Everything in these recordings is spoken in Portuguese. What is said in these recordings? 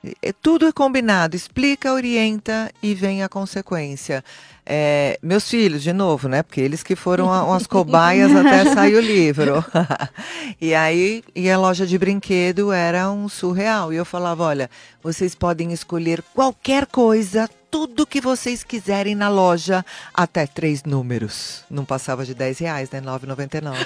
Tudo é combinado, explica, orienta e vem a consequência. Meus filhos, de novo, né? Porque eles que foram as cobaias até sair o livro. E aí, a loja de brinquedo era um surreal. E eu falava, olha, vocês podem escolher qualquer coisa, tudo que vocês quiserem na loja, até 3 números. Não passava de R$ 10, né? R$ 9,99.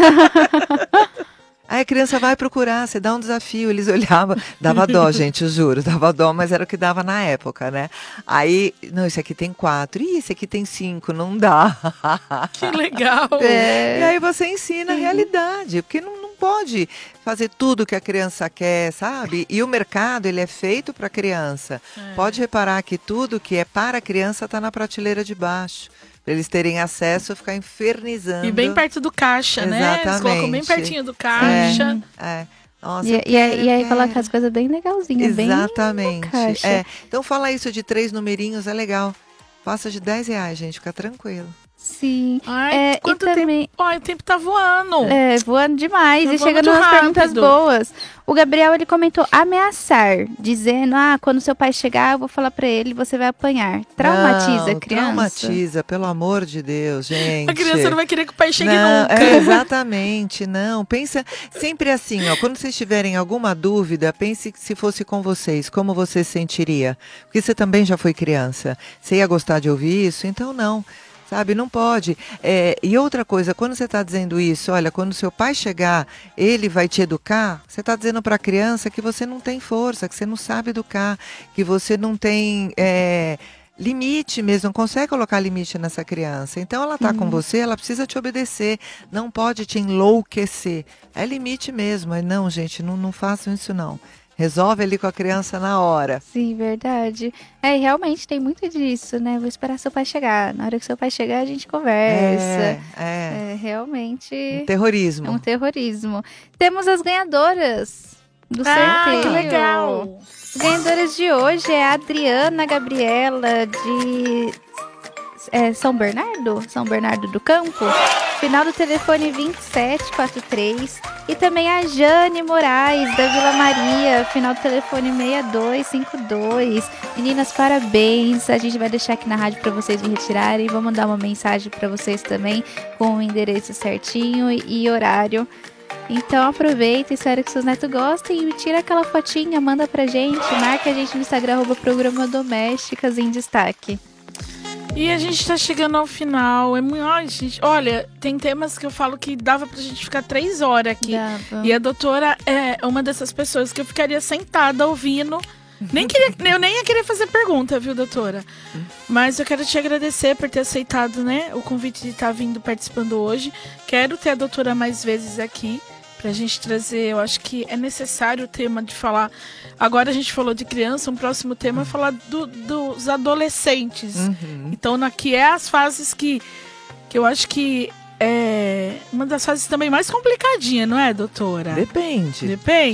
Aí a criança vai procurar, você dá um desafio, eles olhavam, dava dó, gente, eu juro, dava dó, mas era o que dava na época, né? Aí, não, esse aqui tem 4, esse aqui tem 5, não dá. Que legal! E aí você ensina a realidade, porque não pode fazer tudo que a criança quer, sabe? E o mercado, ele é feito para a criança. Pode reparar que tudo que é para a criança está na prateleira de baixo. Para eles terem acesso a ficar infernizando. E bem perto do caixa, né? Exatamente. Eles colocam bem pertinho do caixa. Nossa, e aí coloca as coisas bem legalzinhas. Exatamente. Bem no caixa. Então fala isso de 3 numerinhos, é legal. Passa de R$ 10, gente, fica tranquilo. Sim. Ai, quanto tempo? Ai, o tempo tá voando. Voando demais. Tá e voando chegando umas rápido. perguntas boas. O Gabriel, ele comentou ameaçar, dizendo, quando seu pai chegar, eu vou falar pra ele, você vai apanhar. Traumatiza a criança? Traumatiza, pelo amor de Deus, gente. A criança não vai querer que o pai chegue não, nunca. Exatamente, não. Pensa sempre assim, ó, quando vocês tiverem alguma dúvida, pense que se fosse com vocês, como você se sentiria? Porque você também já foi criança. Você ia gostar de ouvir isso? Então não. Sabe, não pode. E outra coisa, quando você está dizendo isso, olha, quando seu pai chegar, ele vai te educar, você está dizendo para a criança que você não tem força, que você não sabe educar, que você não tem limite mesmo, não consegue colocar limite nessa criança. Então ela está com você, ela precisa te obedecer, não pode te enlouquecer. É limite mesmo. Não, gente, não façam isso não. Resolve ali com a criança na hora. Sim, verdade. Realmente tem muito disso, né? Vou esperar seu pai chegar. Na hora que seu pai chegar, a gente conversa. Realmente... terrorismo. É um terrorismo. Temos as ganhadoras do sorteio. Que legal! As ganhadoras de hoje é a Adriana Gabriela, de São Bernardo do Campo. Final do telefone 2743. E também a Jane Moraes, da Vila Maria, final do telefone 6252. Meninas, parabéns. A gente vai deixar aqui na rádio para vocês me retirarem. Vou mandar uma mensagem para vocês também, com o endereço certinho e horário. Então aproveita, espero que seus netos gostem. E tira aquela fotinha, manda pra gente. Marca a gente no Instagram, @programa Domésticas em Destaque. E a gente tá chegando ao final. Ai, gente, olha, tem temas que eu falo que dava pra gente ficar 3 horas aqui. Dava. E a doutora é uma dessas pessoas que eu ficaria sentada ouvindo. Eu nem ia querer fazer pergunta, viu, doutora? Mas eu quero te agradecer por ter aceitado, né, o convite de estar vindo participando hoje. Quero ter a doutora mais vezes aqui pra gente trazer. Eu acho que é necessário o tema de falar. Agora a gente falou de criança, um próximo tema é falar dos adolescentes. Então, que é as fases que eu acho que é uma das fases também mais complicadinha, não é, doutora? Depende.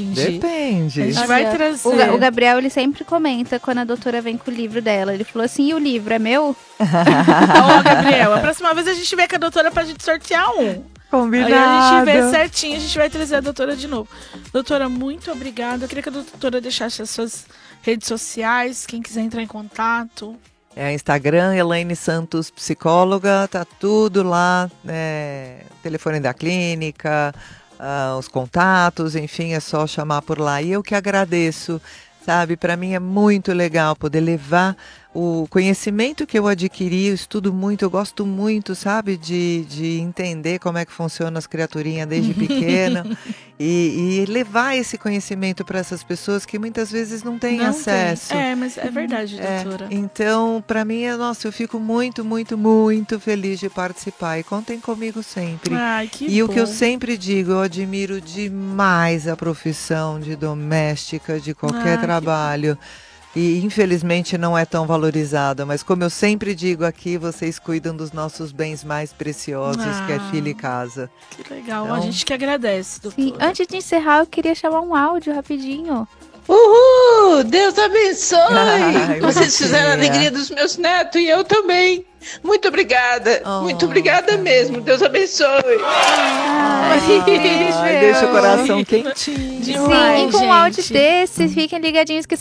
A gente vai trazer. O Gabriel, ele sempre comenta quando a doutora vem com o livro dela. Ele falou assim, e o livro é meu? Gabriel, a próxima vez a gente vê com a doutora pra gente sortear um. Combinado. Aí a gente vê certinho, a gente vai trazer a doutora de novo. Doutora, muito obrigada. Eu queria que a doutora deixasse as suas redes sociais, quem quiser entrar em contato. Instagram, Elaine Santos Psicóloga, tá tudo lá, telefone da clínica, os contatos, enfim, é só chamar por lá. E eu que agradeço, sabe, para mim é muito legal poder levar o conhecimento que eu adquiri, eu estudo muito, eu gosto muito, sabe, de entender como é que funcionam as criaturinhas desde pequena e levar esse conhecimento para essas pessoas que muitas vezes não têm acesso. Mas é verdade, doutora. Então, para mim, eu fico muito, muito, muito feliz de participar e contem comigo sempre. Ai, que e bom. O que eu sempre digo, eu admiro demais a profissão de doméstica, de qualquer trabalho. E infelizmente não é tão valorizada, mas como eu sempre digo aqui, vocês cuidam dos nossos bens mais preciosos, que é filho e casa. Que legal, Então, a gente que agradece, doutora. Sim, antes de encerrar, eu queria chamar um áudio rapidinho. Uhul! Deus abençoe! Ai, Vocês fizeram a bonitinha. alegria dos meus netos e eu também. Muito obrigada. Muito obrigada mesmo. Deus abençoe. Deixa o coração quentinho. Sim, e com um áudio desse, fiquem ligadinhos que